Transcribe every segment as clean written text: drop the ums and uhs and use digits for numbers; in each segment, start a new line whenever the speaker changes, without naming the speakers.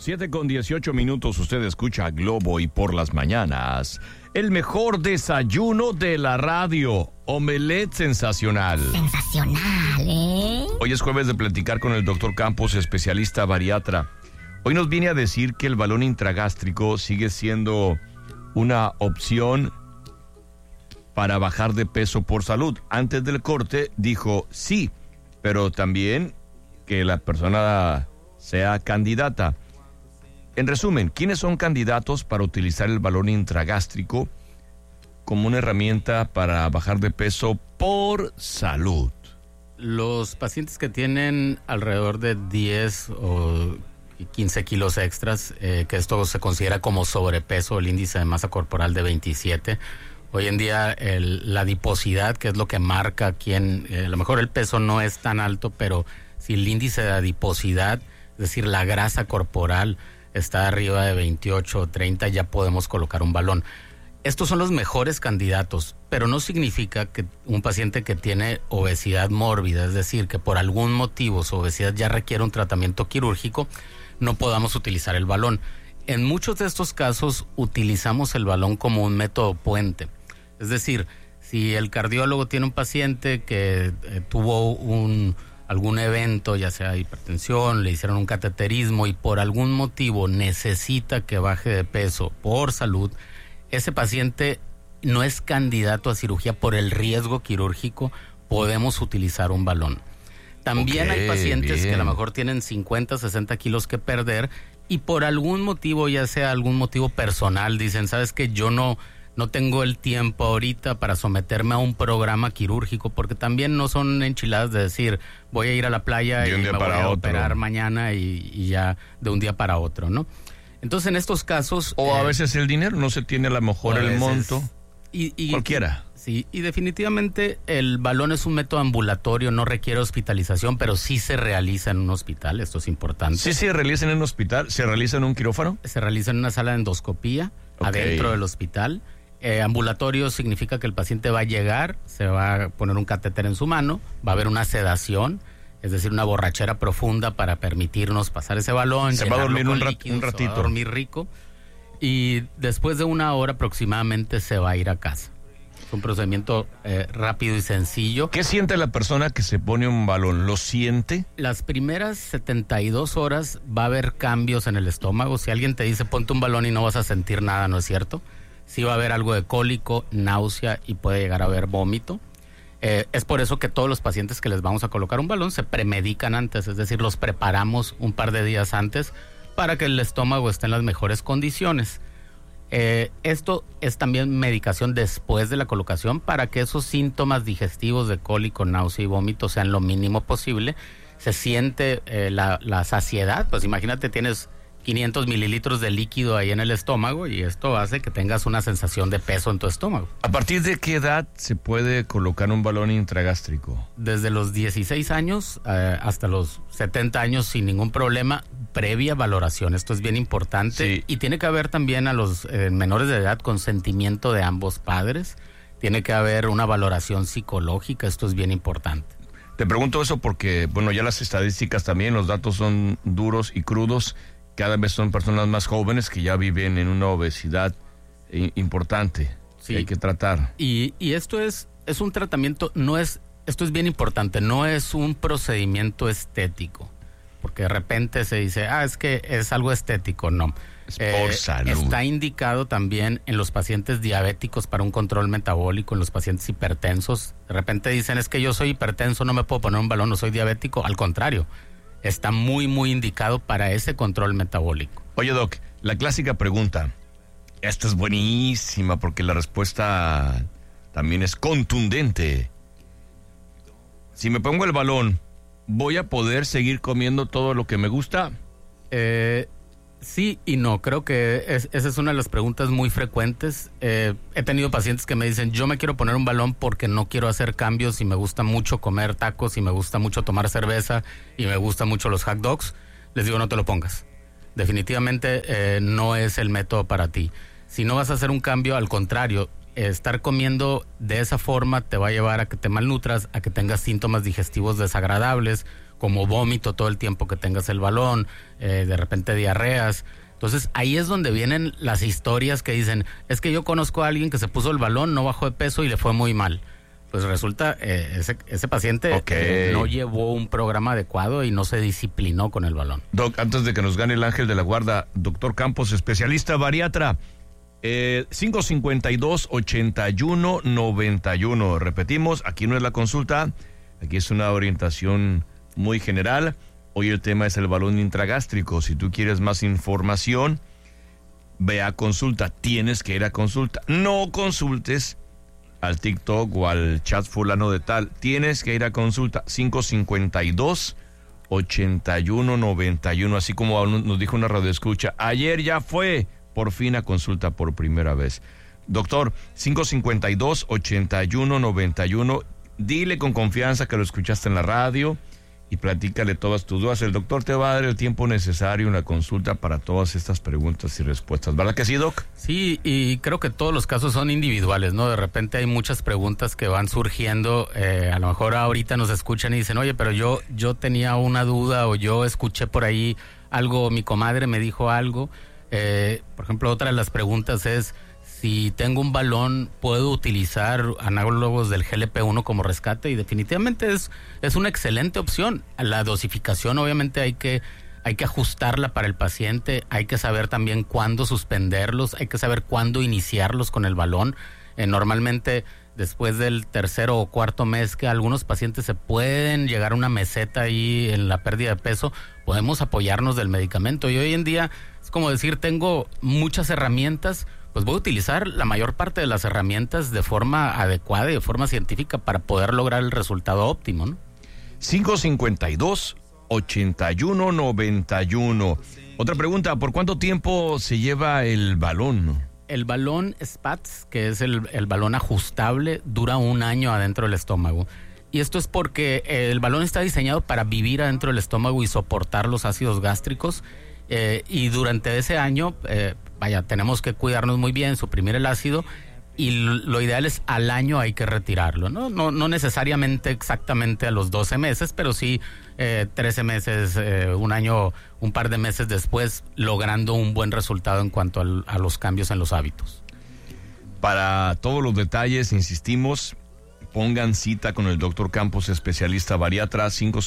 7:18. Usted escucha Globo y por las mañanas, el mejor desayuno de la radio. Omelette sensacional.
Sensacional, ¿eh?
Hoy es jueves de platicar con el doctor Campos, especialista bariatra. Hoy nos viene a decir que el balón intragástrico sigue siendo una opción para bajar de peso por salud. Antes del corte dijo sí, pero también que la persona sea candidata. En resumen, ¿quiénes son candidatos para utilizar el balón intragástrico como una herramienta para bajar de peso por salud?
Los pacientes que tienen alrededor de 10 o 15 kilos extras, que esto se considera como sobrepeso, el índice de masa corporal de 27. Hoy en día la adiposidad, que es lo que marca quién, a lo mejor el peso no es tan alto, pero si el índice de adiposidad, es decir, la grasa corporal, está arriba de 28 o 30, ya podemos colocar un balón. Estos son los mejores candidatos, pero no significa que un paciente que tiene obesidad mórbida, es decir, que por algún motivo su obesidad ya requiere un tratamiento quirúrgico, no podamos utilizar el balón. En muchos de estos casos utilizamos el balón como un método puente. Es decir, si el cardiólogo tiene un paciente que tuvo algún evento, ya sea hipertensión, le hicieron un cateterismo y por algún motivo necesita que baje de peso por salud, ese paciente no es candidato a cirugía por el riesgo quirúrgico, podemos utilizar un balón. También hay pacientes que a lo mejor tienen 50, 60 kilos que perder y por algún motivo, ya sea algún motivo personal, dicen, ¿sabes qué? Yo no tengo el tiempo ahorita para someterme a un programa quirúrgico, porque también no son enchiladas de decir, voy a ir a la playa y me voy a operar mañana y ya de un día para otro, ¿no? Entonces, en estos casos...
O a veces el dinero, no se tiene a lo mejor el monto, cualquiera.
Sí, y definitivamente el balón es un método ambulatorio, no requiere hospitalización, pero sí se realiza en un hospital, esto es importante.
¿Sí se realiza en un hospital? ¿Se realiza en un quirófano?
Se realiza en una sala de endoscopía, adentro del hospital. Ambulatorio significa que el paciente va a llegar, se va a poner un catéter en su mano, va a haber una sedación, es decir, una borrachera profunda para permitirnos pasar ese balón.
Se va a dormir un ratito.
Se va a dormir rico y después de 1 hora aproximadamente se va a ir a casa. Es un procedimiento rápido y sencillo.
¿Qué siente la persona que se pone un balón? ¿Lo siente?
Las primeras 72 horas va a haber cambios en el estómago. Si alguien te dice ponte un balón y no vas a sentir nada, no es cierto. Sí va a haber algo de cólico, náusea y puede llegar a haber vómito. Es por eso que todos los pacientes que les vamos a colocar un balón se premedican antes, es decir, los preparamos un par de días antes para que el estómago esté en las mejores condiciones. Esto es también medicación después de la colocación para que esos síntomas digestivos de cólico, náusea y vómito sean lo mínimo posible. Se siente la saciedad, pues imagínate, tienes 500 mililitros de líquido ahí en el estómago y esto hace que tengas una sensación de peso en tu estómago.
¿A partir de qué edad se puede colocar un balón intragástrico?
Desde los 16 años hasta los 70 años sin ningún problema, previa valoración. Esto es bien importante. Sí. Y tiene que haber también a los menores de edad consentimiento de ambos padres. Tiene que haber una valoración psicológica. Esto es bien importante.
Te pregunto eso porque, bueno, ya las estadísticas también, los datos son duros y crudos. Cada vez son personas más jóvenes que ya viven en una obesidad importante, sí, que hay que tratar.
Y esto es un tratamiento, esto es bien importante, no es un procedimiento estético, porque de repente se dice, es que es algo estético, no.
Es por salud.
Está indicado también en los pacientes diabéticos para un control metabólico, en los pacientes hipertensos. De repente dicen, es que yo soy hipertenso, no me puedo poner un balón, no soy diabético. Al contrario, está muy, muy indicado para ese control metabólico.
Oye, Doc, la clásica pregunta, esta es buenísima porque la respuesta también es contundente. Si me pongo el balón, ¿voy a poder seguir comiendo todo lo que me gusta?
Sí y no, creo que esa es una de las preguntas muy frecuentes. He tenido pacientes que me dicen, yo me quiero poner un balón porque no quiero hacer cambios y me gusta mucho comer tacos y me gusta mucho tomar cerveza y me gustan mucho los hot dogs. Les digo, no te lo pongas. Definitivamente no es el método para ti. Si no vas a hacer un cambio, al contrario, estar comiendo de esa forma te va a llevar a que te malnutras, a que tengas síntomas digestivos desagradables, como vómito todo el tiempo que tengas el balón, de repente diarreas. Entonces ahí es donde vienen las historias que dicen, es que yo conozco a alguien que se puso el balón, no bajó de peso y le fue muy mal. Pues resulta, ese paciente no llevó un programa adecuado y no se disciplinó con el balón.
Doc, antes de que nos gane el ángel de la guarda, doctor Campos, especialista bariatra, 552-8191. Repetimos, aquí no es la consulta, aquí es una orientación muy general. Hoy el tema es el balón intragástrico. Si tú quieres más información, ve a consulta. Tienes que ir a consulta. No consultes al TikTok o al chat fulano de tal. Tienes que ir a consulta. 552-8191. Así como nos dijo una radioescucha, ayer ya fue por fin a consulta por primera vez. Doctor, 552-8191. Dile con confianza que lo escuchaste en la radio y platícale todas tus dudas. El doctor te va a dar el tiempo necesario en la consulta para todas estas preguntas y respuestas. ¿Verdad que sí, Doc?
Sí, y creo que todos los casos son individuales, ¿no? De repente hay muchas preguntas que van surgiendo. A lo mejor ahorita nos escuchan y dicen, oye, pero yo tenía una duda o yo escuché por ahí algo, mi comadre me dijo algo. Por ejemplo, otra de las preguntas es, si tengo un balón, ¿puedo utilizar análogos del GLP-1 como rescate? Y definitivamente es una excelente opción. La dosificación obviamente hay que ajustarla para el paciente, hay que saber también cuándo suspenderlos, hay que saber cuándo iniciarlos con el balón. Normalmente después del tercero o cuarto mes que algunos pacientes se pueden llegar a una meseta ahí en la pérdida de peso, podemos apoyarnos del medicamento. Y hoy en día es como decir, tengo muchas herramientas, pues voy a utilizar la mayor parte de las herramientas de forma adecuada y de forma científica para poder lograr el resultado óptimo, ¿no?
552-8191. Otra pregunta, ¿por cuánto tiempo se lleva el balón?
El balón SPATS, que es el balón ajustable, dura 1 año adentro del estómago. Y esto es porque el balón está diseñado para vivir adentro del estómago y soportar los ácidos gástricos. Y durante ese año, tenemos que cuidarnos muy bien, suprimir el ácido, y lo ideal es al año hay que retirarlo, ¿no? No necesariamente exactamente a los 12 meses, pero sí 13 meses, 1 año, un par de meses después, logrando un buen resultado en cuanto a los cambios en los hábitos.
Para todos los detalles, insistimos, pongan cita con el doctor Campos, especialista bariatra,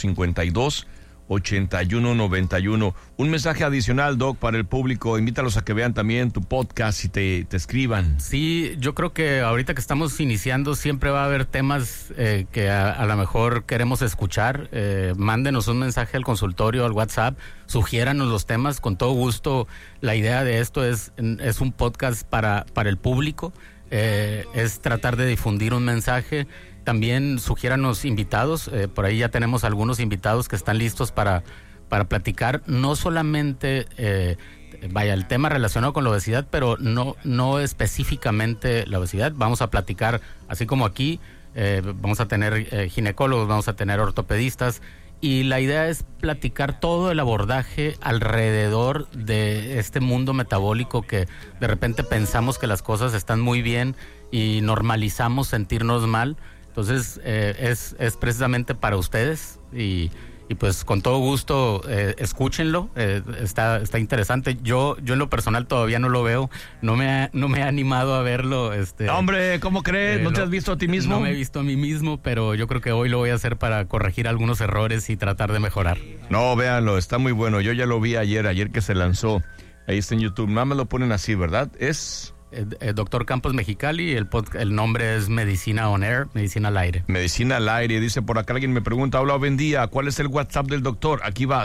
552-8191. Un mensaje adicional, Doc, para el público. Invítalos a que vean también tu podcast y te escriban.
Sí, yo creo que ahorita que estamos iniciando siempre va a haber temas que a lo mejor queremos escuchar. Mándenos un mensaje al consultorio, al WhatsApp, sugiéranos los temas, con todo gusto. La idea de esto es un podcast para el público, es tratar de difundir un mensaje. También sugiéranos invitados, por ahí ya tenemos algunos invitados que están listos para platicar, no solamente, el tema relacionado con la obesidad, pero no específicamente la obesidad. Vamos a platicar, así como aquí, vamos a tener ginecólogos, vamos a tener ortopedistas, y la idea es platicar todo el abordaje alrededor de este mundo metabólico que de repente pensamos que las cosas están muy bien y normalizamos sentirnos mal. Entonces es precisamente para ustedes y pues con todo gusto escúchenlo, está interesante. Yo en lo personal todavía no lo veo, no me he animado a verlo.
Hombre, ¿cómo crees? ¿No te has visto a ti mismo?
No me he visto a mí mismo, pero yo creo que hoy lo voy a hacer para corregir algunos errores y tratar de mejorar. No,
véanlo, está muy bueno. Yo ya lo vi ayer que se lanzó. Ahí está en YouTube. Nada más lo ponen así, ¿verdad? Es...
Doctor Campos Mexicali, el nombre es Medicina On Air, Medicina al Aire.
Medicina al Aire, dice por acá alguien me pregunta, hola, buen día, ¿cuál es el WhatsApp del doctor? Aquí va,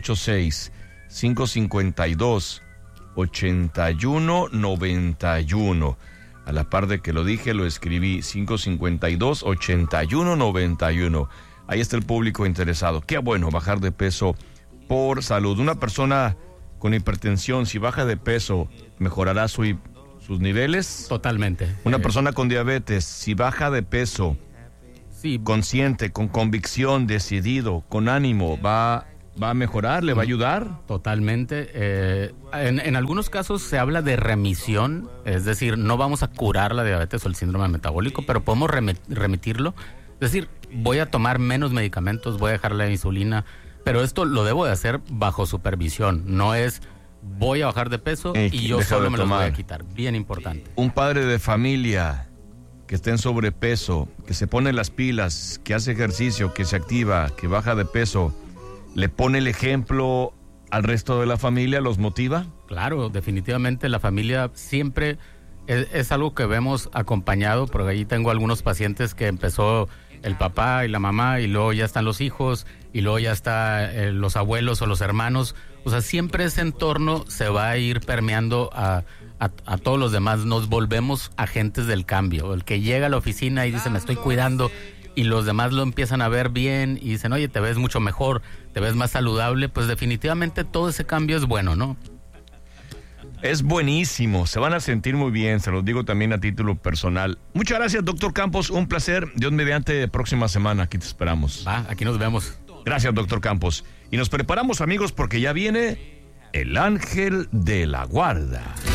686-552-8191. A la par de que lo dije, lo escribí, 552-8191. Ahí está el público interesado. Qué bueno bajar de peso por salud. Una persona con hipertensión, si baja de peso, ¿mejorará sus niveles?
Totalmente.
Una persona con diabetes, si baja de peso,
sí,
consciente, con convicción, decidido, con ánimo, ¿va a mejorar? ¿Le va a ayudar?
Totalmente. En algunos casos se habla de remisión, es decir, no vamos a curar la diabetes o el síndrome metabólico, pero podemos remitirlo. Es decir, voy a tomar menos medicamentos, voy a dejar la insulina, Pero esto lo debo de hacer bajo supervisión, no es voy a bajar de peso y yo
deja
solo
de
me los voy
tomar.
a quitar. Bien importante.
Un padre de familia que está en sobrepeso, que se pone las pilas, que hace ejercicio, que se activa, que baja de peso, ¿le pone el ejemplo al resto de la familia? ¿Los motiva?
Claro, definitivamente la familia siempre es algo que vemos acompañado, porque ahí tengo algunos pacientes que empezó el papá y la mamá y luego ya están los hijos y luego ya están los abuelos o los hermanos. O sea, siempre ese entorno se va a ir permeando a todos los demás. Nos volvemos agentes del cambio. El que llega a la oficina y dice me estoy cuidando y los demás lo empiezan a ver bien y dicen oye, te ves mucho mejor, te ves más saludable, pues definitivamente todo ese cambio es bueno, ¿no?
Es buenísimo, se van a sentir muy bien, se los digo también a título personal. Muchas gracias, doctor Campos, un placer. Dios mediante, próxima semana, aquí te esperamos.
Va, aquí nos vemos.
Gracias, doctor Campos. Y nos preparamos, amigos, porque ya viene el ángel de la guarda.